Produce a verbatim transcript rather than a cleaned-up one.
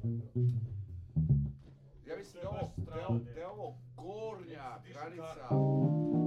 Ja mislim da je ovo, da je ovo, da je ovo gornja granica